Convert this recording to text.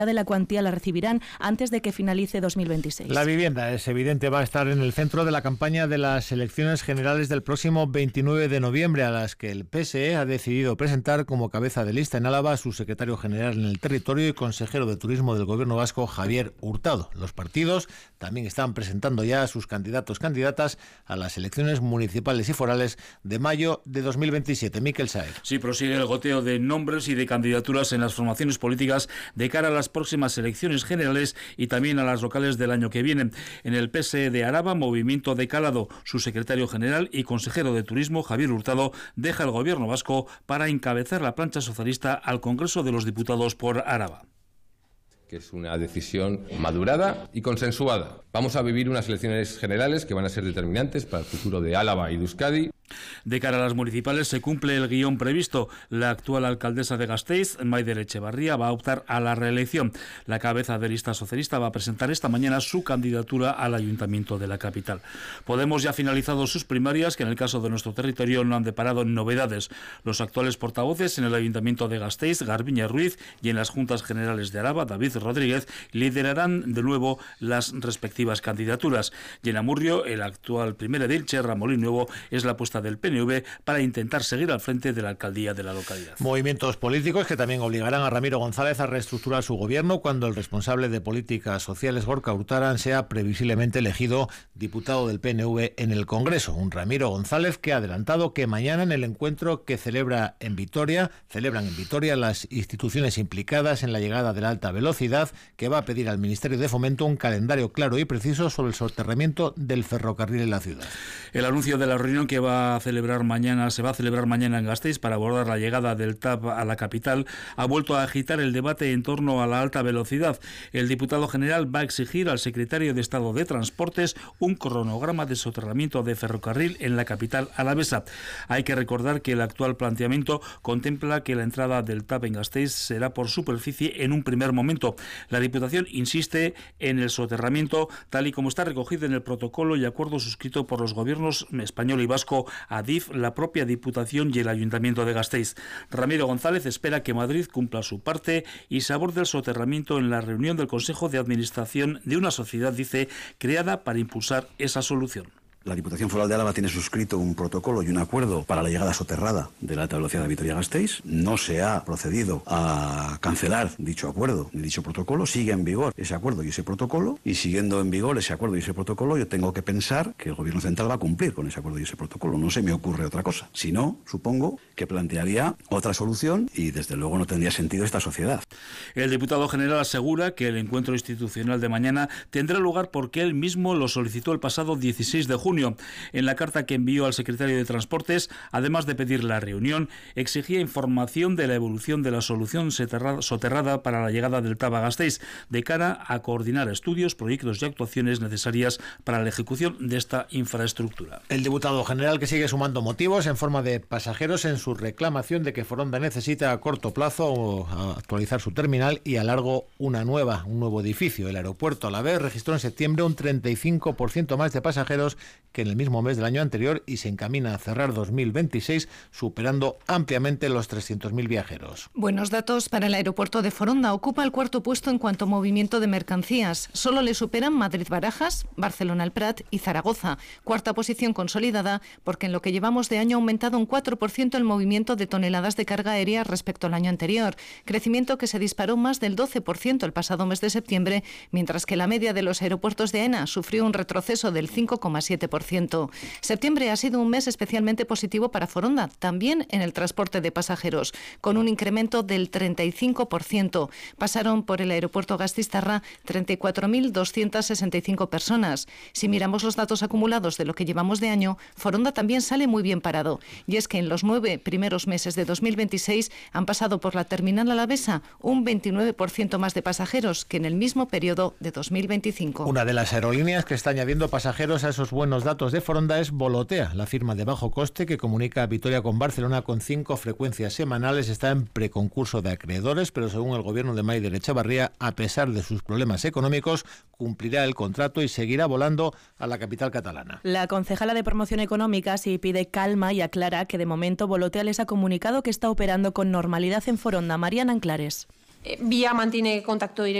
de la cuantía la recibirán antes de que finalice 2026. La vivienda, es evidente, va a estar en el centro de la campaña de las elecciones generales del próximo 29 de noviembre, a las que el PSE ha decidido presentar como cabeza de lista en Álava a su secretario general en el territorio y consejero de Turismo del Gobierno vasco, Javier Hurtado. Los partidos también están presentando ya a sus candidatas a las elecciones municipales y forales de mayo de 2027. Miquel Saez. Sí, prosigue el goteo de nombres y de candidaturas en las formaciones políticas de cara a las próximas elecciones generales y también a las locales del año que viene. En el PSE de Araba, Movimiento de Calado, su secretario general y consejero de Turismo, Javier Hurtado, deja el Gobierno vasco para encabezar la plancha socialista al Congreso de los Diputados por Araba. Que es una decisión madurada y consensuada. Vamos a vivir unas elecciones generales que van a ser determinantes para el futuro de Álava y de Euskadi. De cara a las municipales se cumple el guión previsto. La actual alcaldesa de Gasteiz, Maider Etxebarria, va a optar a la reelección. La cabeza de lista socialista va a presentar esta mañana su candidatura al ayuntamiento de la capital. Podemos ya ha finalizado sus primarias, que en el caso de nuestro territorio no han deparado novedades. Los actuales portavoces en el ayuntamiento de Gasteiz, Garbiñe Ruiz, y en las juntas generales de Araba, David Rodríguez, liderarán de nuevo las respectivas candidaturas. Y en Amurrio, el actual primer edil, Txerra Molín Nuevo, es la apuesta del PNV para intentar seguir al frente de la alcaldía de la localidad. Movimientos políticos que también obligarán a Ramiro González a reestructurar su gobierno cuando el responsable de políticas sociales, Gorka Urtaran, sea previsiblemente elegido diputado del PNV en el Congreso. Un Ramiro González que ha adelantado que mañana, en el encuentro que celebran en Vitoria las instituciones implicadas en la llegada de la alta velocidad, que va a pedir al Ministerio de Fomento un calendario claro y preciso sobre el soterramiento del ferrocarril en la ciudad. El anuncio de la reunión que se va a celebrar mañana en Gasteiz para abordar la llegada del TAV a la capital ha vuelto a agitar el debate en torno a la alta velocidad. El diputado general va a exigir al secretario de Estado de Transportes un cronograma de soterramiento de ferrocarril en la capital alavesa. Hay que recordar que el actual planteamiento contempla que la entrada del TAV en Gasteiz será por superficie en un primer momento. La Diputación insiste en el soterramiento tal y como está recogido en el protocolo y acuerdo suscrito por los gobiernos español y vasco, ADIF, la propia Diputación y el Ayuntamiento de Gasteiz. Ramiro González espera que Madrid cumpla su parte y se aborde el soterramiento en la reunión del Consejo de Administración de una sociedad, dice, creada para impulsar esa solución. La Diputación Foral de Álava tiene suscrito un protocolo y un acuerdo para la llegada soterrada de la alta velocidad de Vitoria-Gasteiz. No se ha procedido a cancelar dicho acuerdo ni dicho protocolo. Sigue en vigor ese acuerdo y ese protocolo. Y siguiendo en vigor ese acuerdo y ese protocolo, yo tengo que pensar que el Gobierno Central va a cumplir con ese acuerdo y ese protocolo. No se me ocurre otra cosa. Si no, supongo que plantearía otra solución y desde luego no tendría sentido esta sociedad. El diputado general asegura que el encuentro institucional de mañana tendrá lugar porque él mismo lo solicitó el pasado 16 de junio. En la carta que envió al secretario de Transportes, además de pedir la reunión, exigía información de la evolución de la solución soterrada para la llegada del TAV a Gasteiz, de cara a coordinar estudios, proyectos y actuaciones necesarias para la ejecución de esta infraestructura. El diputado general que sigue sumando motivos en forma de pasajeros en su reclamación de que Foronda necesita a corto plazo actualizar su terminal y a largo un nuevo edificio. El aeropuerto a la vez registró en septiembre un 35% más de pasajeros que en el mismo mes del año anterior y se encamina a cerrar 2026 superando ampliamente los 300.000 viajeros. Buenos datos para el aeropuerto de Foronda. Ocupa el cuarto puesto en cuanto a movimiento de mercancías. Solo le superan Madrid-Barajas, Barcelona-El Prat y Zaragoza. Cuarta posición consolidada porque en lo que llevamos de año ha aumentado un 4% el movimiento de toneladas de carga aérea respecto al año anterior. Crecimiento que se disparó más del 12% el pasado mes de septiembre, mientras que la media de los aeropuertos de AENA sufrió un retroceso del 5,7%. Septiembre ha sido un mes especialmente positivo para Foronda, también en el transporte de pasajeros, con un incremento del 35%. Pasaron por el aeropuerto Gasteiztarra 34.265 personas. Si miramos los datos acumulados de lo que llevamos de año, Foronda también sale muy bien parado. Y es que en los 9 primeros meses de 2026 han pasado por la terminal alavesa un 29% más de pasajeros que en el mismo periodo de 2025. Una de las aerolíneas que está añadiendo pasajeros a esos buenos datos de Foronda es Volotea, la firma de bajo coste que comunica a Vitoria con Barcelona con 5 frecuencias semanales. Está en preconcurso de acreedores, pero según el gobierno de Maider Etxebarria, a pesar de sus problemas económicos, cumplirá el contrato y seguirá volando a la capital catalana. La concejala de Promoción Económica sí pide calma y aclara que de momento Volotea les ha comunicado que está operando con normalidad en Foronda. Mariana Anclares. Vía mantiene contacto directo